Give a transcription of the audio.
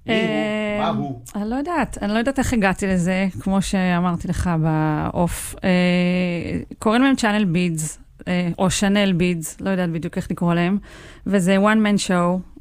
מי הוא? מה הוא? אני לא יודעת איך הגעתי לזה, כמו שאמרתי לך באוף. קוראים להם צ'אנל בידס, או שנל בידס, לא יודעת בדיוק איך לקרוא להם, וזה one man show.